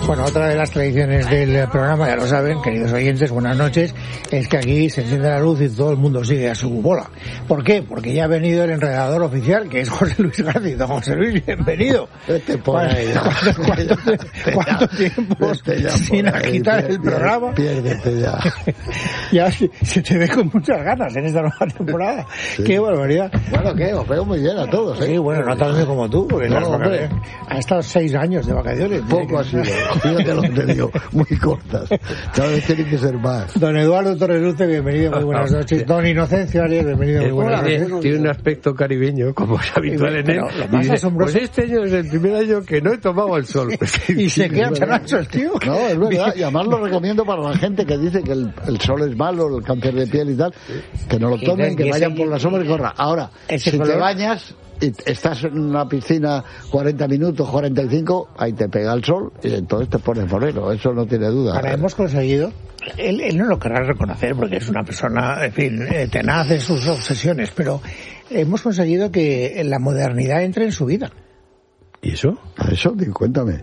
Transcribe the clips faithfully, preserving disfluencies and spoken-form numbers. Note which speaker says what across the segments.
Speaker 1: Bueno, otra de las tradiciones del programa, ya lo saben, queridos oyentes, buenas noches, es que aquí se enciende la luz y todo el mundo sigue a su bola. ¿Por qué? Porque ya ha venido el enredador oficial, que es José Luis García. Don José Luis, bienvenido.
Speaker 2: Este por ahí,
Speaker 1: ¿Cuánto, cuánto, cuánto tiempo
Speaker 2: este
Speaker 1: sin agitar el programa?
Speaker 2: Piérdete ya.
Speaker 1: Ya se, se te ve con muchas ganas en esta nueva temporada. Sí. Qué barbaridad.
Speaker 2: Bueno, ¿qué? Os veo muy bien a todos, ¿eh?
Speaker 1: Sí, bueno, no tanto como tú, porque
Speaker 2: no,
Speaker 1: las
Speaker 2: hombre.
Speaker 1: Ha estado seis años de vacaciones.
Speaker 2: Poco ha sido. Fíjate lo que te digo, muy cortas. Cada vez tienen que ser más.
Speaker 1: Don Eduardo Torres Luce, bienvenido, muy buenas noches. Don Inocencio Arias, bienvenido, muy buenas noches.
Speaker 3: Tiene un aspecto caribeño, como es habitual en él.
Speaker 1: Y dice,
Speaker 3: asombroso... Pues este año es el primer año que no he tomado el sol.
Speaker 1: Y se queda chanacho el tío.
Speaker 2: No, es verdad, y además lo recomiendo para la gente que dice que el, el sol es malo, el cáncer de piel y tal, que no lo tomen, que vayan por la sombra y corran. Ahora, si color... te bañas y estás en una piscina cuarenta minutos, cuarenta y cinco, ahí te pega el sol y entonces te pones moreno, eso no tiene duda.
Speaker 1: Ahora hemos conseguido, él, él no lo querrá reconocer porque es una persona, en fin, eh, tenaz en sus obsesiones, pero hemos conseguido que la modernidad entre en su vida.
Speaker 3: ¿Y eso?
Speaker 2: ¿A eso? Cuéntame.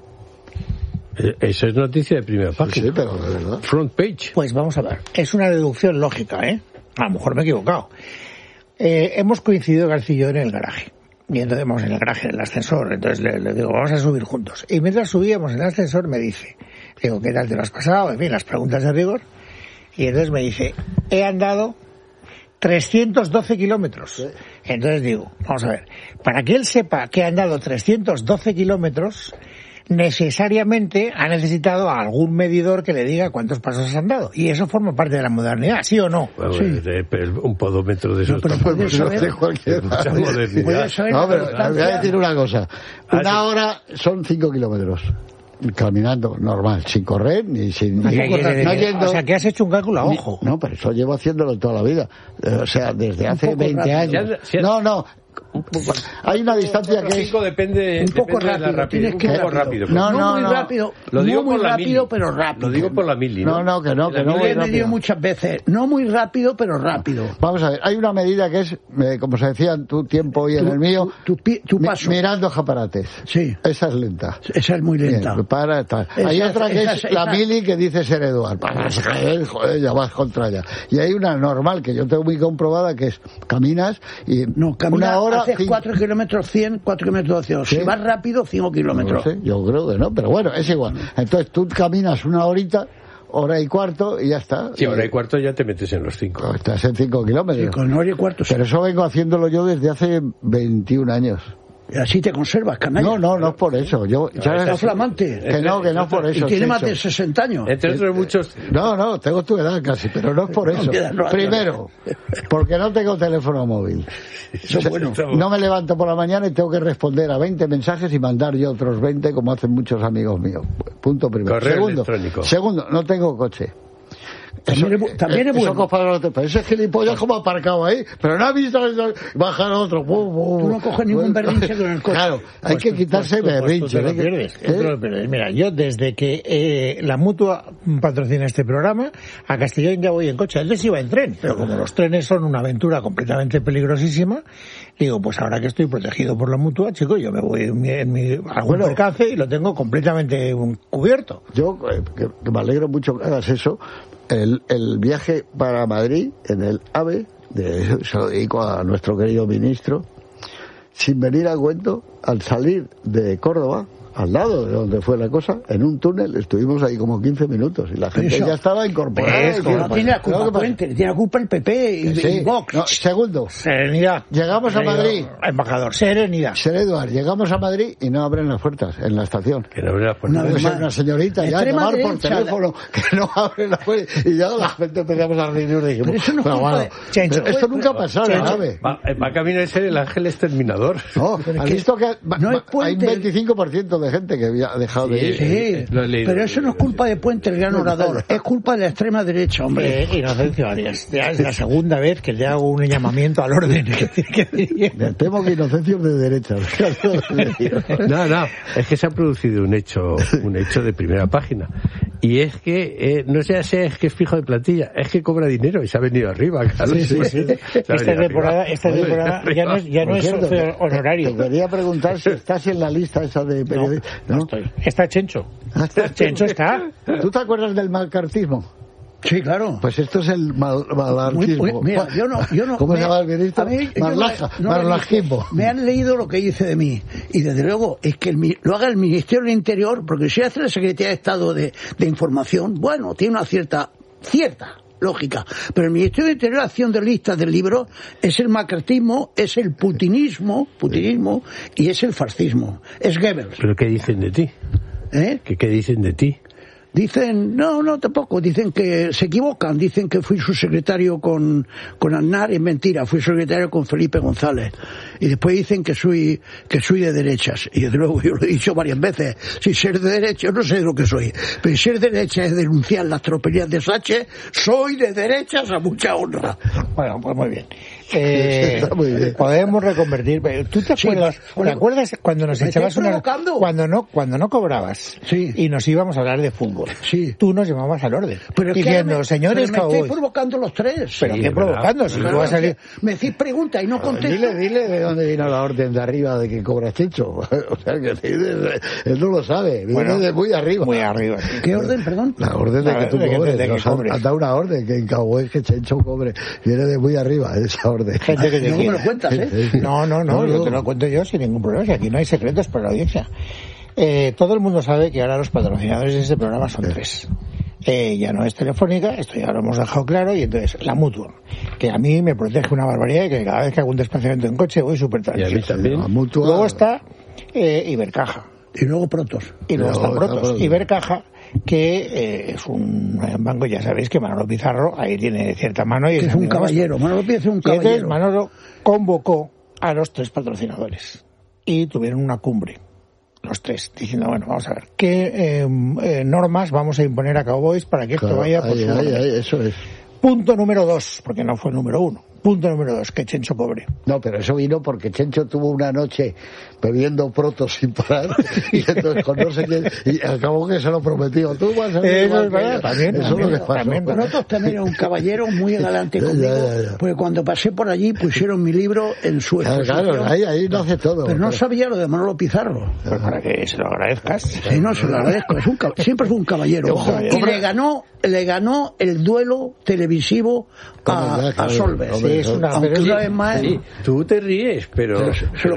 Speaker 3: Eso es noticia de primera página.
Speaker 2: Sí, pero de verdad.
Speaker 3: Front page.
Speaker 1: Pues vamos a ver, es una deducción lógica, ¿eh? A lo mejor me he equivocado. Eh, hemos coincidido García y yo en el garaje. Y entonces vamos en el garaje, en el ascensor, entonces le, le digo, vamos a subir juntos. Y mientras subíamos en el ascensor me dice, digo, ¿qué tal te lo has pasado? En fin, las preguntas de rigor. Y entonces me dice, he andado trescientos doce kilómetros. Sí. Entonces digo, vamos a ver, para que él sepa que ha andado trescientos doce kilómetros, necesariamente ha necesitado algún medidor que le diga cuántos pasos has andado. Y eso forma parte de la modernidad, ¿sí o no?
Speaker 3: Bueno,
Speaker 1: sí.
Speaker 3: de, de, un podómetro de esos
Speaker 2: no, pero
Speaker 3: tampoco.
Speaker 2: No sé cualquier
Speaker 3: mucha modernidad.
Speaker 2: No, pero voy a decir una cosa. Una ah, sí. hora son cinco kilómetros. Caminando, normal, sin correr, ni sin...
Speaker 1: Ni
Speaker 2: ni
Speaker 1: correr, no yendo, o sea, que has hecho un cálculo a ojo.
Speaker 2: Ni, no, pero eso llevo haciéndolo toda la vida. O sea, desde hace veinte
Speaker 1: rápido.
Speaker 2: años. No, no. Hay una distancia que es
Speaker 3: depende,
Speaker 1: un poco
Speaker 3: depende
Speaker 1: rápido,
Speaker 3: de
Speaker 1: tienes que
Speaker 3: un poco
Speaker 1: rápido.
Speaker 3: rápido.
Speaker 1: No, no,
Speaker 2: no,
Speaker 1: muy
Speaker 2: no.
Speaker 1: rápido.
Speaker 3: Lo digo
Speaker 1: no muy
Speaker 3: por la
Speaker 1: rápido,
Speaker 3: mili.
Speaker 1: pero rápido.
Speaker 3: Lo digo por la mili, ¿no?
Speaker 2: No, no, que no, que no.
Speaker 1: Yo he medido muchas veces. No muy rápido, pero rápido.
Speaker 2: Vamos a ver, hay una medida que es, eh, como se decía en tu tiempo y en el mío,
Speaker 1: tu, tu, tu paso.
Speaker 2: Mi, mirando escaparates.
Speaker 1: Sí.
Speaker 2: Esa es lenta.
Speaker 1: Esa es muy lenta.
Speaker 2: Bien, para, está. Esa, hay otra que esa, es esa, la esa... mili que dice ser Eduard. Para joder, joder, ya vas contra ella. Y hay una normal que yo tengo muy comprobada que es caminas y
Speaker 1: no, camina,
Speaker 2: una hora
Speaker 1: haces cuatro kilómetros cien, cuatro kilómetros doscientos. ¿Sí? Si vas rápido, cinco kilómetros.
Speaker 2: No sé, yo creo que no, pero bueno, es igual. Entonces tú caminas una horita, hora y cuarto y ya está.
Speaker 3: Sí, hora y cuarto ya te metes en los cinco.
Speaker 2: No, estás en cinco kilómetros.
Speaker 1: Sí, con hora y cuarto.
Speaker 2: Pero eso vengo haciéndolo yo desde hace veintiún años.
Speaker 1: Y así te conservas, canalla.
Speaker 2: No, no, no es por eso. Yo,
Speaker 1: no, ya está flamante.
Speaker 2: Que no, que no es por eso.
Speaker 1: Y tiene más de sesenta años.
Speaker 3: Entre otros muchos.
Speaker 2: No, no, tengo tu edad casi, pero no es por eso. No, primero, porque no tengo teléfono móvil.
Speaker 1: Eso es bueno.
Speaker 2: No me levanto por la mañana y tengo que responder a veinte mensajes y mandar yo otros veinte, como hacen muchos amigos míos. Punto primero.
Speaker 3: Correo
Speaker 2: segundo,
Speaker 3: electrónico.
Speaker 2: Segundo, no tengo coche.
Speaker 1: También,
Speaker 2: eso,
Speaker 1: es, también es bueno.
Speaker 2: Pero ese es gilipollas como aparcado ahí. Pero no ha visto bajar otro.
Speaker 1: Tú no coges ningún berrinche con el coche.
Speaker 2: Claro, hay
Speaker 1: pues
Speaker 2: que
Speaker 1: tú,
Speaker 2: quitarse
Speaker 1: pues tú,
Speaker 2: berrinche.
Speaker 1: Pues tú te lo pierdes, ¿eh? Te lo pierdes. Mira, yo desde que eh, la Mutua patrocina este programa, a Castellón ya voy en coche. Antes iba en tren, pero como los trenes son una aventura completamente peligrosísima, digo, pues ahora que estoy protegido por la Mutua, chico, yo me voy en mi, en mi algún bueno, percance y lo tengo completamente cubierto.
Speaker 2: Yo, eh, que, que me alegro mucho que hagas eso. El, el viaje para Madrid en el AVE, de, se lo dedico a nuestro querido ministro, sin venir a cuento, al salir de Córdoba, al lado de donde fue la cosa, en un túnel, estuvimos ahí como quince minutos y la gente eso, ya estaba incorporada.
Speaker 1: Es, no tiene la culpa Puente, tiene la culpa el P P y,
Speaker 2: sí,
Speaker 1: y Vox.
Speaker 2: No, segundo,
Speaker 1: serenidad.
Speaker 2: Llegamos a Madrid.
Speaker 1: Embajador, serenidad.
Speaker 2: Ser Eduard, llegamos a Madrid y no abren las puertas en la estación.
Speaker 3: Que no abren las puertas.
Speaker 2: Una, una, una señorita ya llamar por teléfono que no abren las puertas y ya la gente empezamos a reír y dijimos,
Speaker 1: pero eso no
Speaker 2: pero bueno,
Speaker 1: de... Chencho,
Speaker 2: esto nunca ha pasado, ¿sabes?
Speaker 3: Va, va a camino de ser el ángel exterminador.
Speaker 2: No, ¿has visto que
Speaker 1: no
Speaker 2: hay un veinticinco por ciento de gente que había dejado
Speaker 1: sí,
Speaker 2: de ir?
Speaker 1: Sí, pero eso no es culpa de Puente, el gran orador, es culpa de la extrema derecha, hombre.
Speaker 2: Eh, Inocencio Arias, ya es la segunda vez que le hago un llamamiento al orden. Me temo que Inocencio es de derecha.
Speaker 3: No, no, es que se ha producido un hecho, un hecho de primera página. Y es que, eh, no sé si es que es fijo de plantilla, es que cobra dinero y se ha venido arriba, claro.
Speaker 1: Sí, sí, sí. Esta temporada, esta temporada ya no es, ya no es
Speaker 2: Por cierto,
Speaker 1: honorario.
Speaker 2: Te quería preguntar si estás en la lista esa de periodistas.
Speaker 1: No, no estoy. Está Chencho.
Speaker 2: Ah, está
Speaker 1: Chencho está.
Speaker 2: ¿Tú te acuerdas del malcartismo?
Speaker 4: Sí, claro.
Speaker 2: Pues esto es el mal, malarquismo.
Speaker 4: Muy- muy- mira, yo no, yo no,
Speaker 2: ¿Cómo
Speaker 4: me-
Speaker 2: se llama el ministro?
Speaker 4: a mí, yo
Speaker 2: Marlaja,
Speaker 4: no- no lo he
Speaker 2: marlajismo.
Speaker 4: visto. Me han leído lo que dice de mí. Y desde luego, es que el mi- lo haga el Ministerio del Interior, porque si hace la Secretaría de Estado de, de Información, bueno, tiene una cierta, cierta lógica. Pero el Ministerio del Interior, acción de listas del libro, es el macartismo, es el putinismo, putinismo, y es el fascismo. Es Goebbels.
Speaker 3: ¿Pero qué dicen de ti?
Speaker 4: ¿Eh?
Speaker 3: ¿Qué, qué dicen de ti?
Speaker 4: Dicen, no, no, tampoco, dicen que se equivocan, dicen que fui su secretario con, con Aznar, es mentira, fui secretario con Felipe González. Y después dicen que soy, que soy de derechas. Y desde luego yo lo he dicho varias veces, si ser de derecha, yo no sé de lo que soy, pero si ser de derecha es denunciar las tropelías de Sánchez, soy de derechas a mucha honra.
Speaker 1: Bueno, pues muy bien. Eh,
Speaker 2: Está muy bien.
Speaker 1: Podemos reconvertir. ¿Tú te
Speaker 4: Sí,
Speaker 1: acuerdas,
Speaker 4: bueno,
Speaker 1: ¿te acuerdas cuando nos
Speaker 4: ¿me
Speaker 1: echabas
Speaker 4: estáis
Speaker 1: una,
Speaker 4: provocando?
Speaker 1: cuando no, cuando no cobrabas
Speaker 4: Sí.
Speaker 1: y nos íbamos a hablar de fútbol?
Speaker 4: Sí.
Speaker 1: Tú nos llamabas al orden.
Speaker 4: Pero es que
Speaker 1: diciendo,
Speaker 4: ahora me-
Speaker 1: señores
Speaker 4: pero me estáis
Speaker 1: cowboys.
Speaker 4: provocando los tres.
Speaker 1: Pero
Speaker 3: Sí,
Speaker 1: qué
Speaker 3: es
Speaker 1: provocando,
Speaker 3: verdad.
Speaker 1: si
Speaker 4: Claro,
Speaker 1: tú vas a salir.
Speaker 4: me decís preguntas y no contesto.
Speaker 2: Dile, dile de dónde vino la orden de arriba de que cobra Chencho. O sea, que dile, él no lo sabe, viene
Speaker 1: Bueno,
Speaker 2: de muy arriba.
Speaker 1: Muy arriba.
Speaker 4: ¿Qué orden, perdón?
Speaker 2: La orden de
Speaker 1: La-
Speaker 2: que tú
Speaker 1: de que-
Speaker 2: cobres.
Speaker 1: de que
Speaker 2: Nos han-
Speaker 1: cobres.
Speaker 2: han dado una orden que en Cagüey que Chencho cobre. Viene de muy arriba esa orden.
Speaker 1: Gente que te
Speaker 4: No me
Speaker 1: quiere.
Speaker 4: lo cuentas, ¿eh?
Speaker 1: No, no, no,
Speaker 2: No,
Speaker 1: yo
Speaker 2: no.
Speaker 1: te lo cuento yo sin ningún problema. Si aquí no hay secretos para la audiencia. Eh, todo el mundo sabe que ahora los patrocinadores de este programa son tres. Eh, ya no es Telefónica, esto ya lo hemos dejado claro, y entonces la Mutua, que a mí me protege una barbaridad, que cada vez que hago un desplazamiento en coche voy súper
Speaker 3: Y a mí
Speaker 1: tranquilo.
Speaker 3: también.
Speaker 2: La mutua.
Speaker 1: Luego está eh, Ibercaja.
Speaker 4: Y luego Protos.
Speaker 1: Y luego
Speaker 2: Luego
Speaker 1: está
Speaker 2: está
Speaker 1: Protos.
Speaker 2: Protos.
Speaker 1: Ibercaja, que eh, es un banco, ya sabéis que Manolo Pizarro ahí tiene cierta mano y
Speaker 4: Que es un caballero. Manolo Píez es un
Speaker 1: y entonces
Speaker 4: caballero.
Speaker 1: Manolo convocó a los tres patrocinadores y tuvieron una cumbre, los tres, diciendo, bueno, vamos a ver, ¿qué eh, eh, normas vamos a imponer a Cowboys para que esto
Speaker 2: Claro,
Speaker 1: vaya por
Speaker 2: ahí,
Speaker 1: su
Speaker 2: ahí,
Speaker 1: orden?
Speaker 2: ahí, eso es.
Speaker 1: Punto número dos, porque no fue el número uno. Punto número dos, que Chencho cobre.
Speaker 2: No, pero eso vino porque Chencho tuvo una noche bebiendo protos sin parar y entonces con no sé quién, y acabó que se lo prometió. Tú vas a ser
Speaker 1: Eso
Speaker 2: igual
Speaker 1: es
Speaker 2: que
Speaker 1: verdad,
Speaker 2: yo.
Speaker 1: también,
Speaker 2: Eso
Speaker 1: también,
Speaker 2: es lo que pasó.
Speaker 1: también,
Speaker 4: Protos también era un caballero muy galante
Speaker 2: Ya,
Speaker 4: conmigo,
Speaker 2: ya, ya.
Speaker 4: porque cuando pasé por allí pusieron mi libro en su
Speaker 2: Claro,
Speaker 4: exposición.
Speaker 2: claro, ahí, ahí lo hace todo.
Speaker 4: Pero no sabía lo de Manolo Pizarro.
Speaker 1: Pues para que se lo agradezcas.
Speaker 4: Sí, no, se lo agradezco. Es un, cab- siempre fue un caballero.
Speaker 1: Ojo,
Speaker 4: Y
Speaker 1: caballero.
Speaker 4: le ganó, le ganó el duelo televisivo a,
Speaker 2: Hombre, ya,
Speaker 4: a
Speaker 2: claro,
Speaker 4: Solves.
Speaker 1: Sí, es una-
Speaker 4: Aunque
Speaker 1: pero
Speaker 4: una
Speaker 1: sí,
Speaker 4: vez más...
Speaker 3: Sí, tú te ríes, pero...
Speaker 4: Se lo- se lo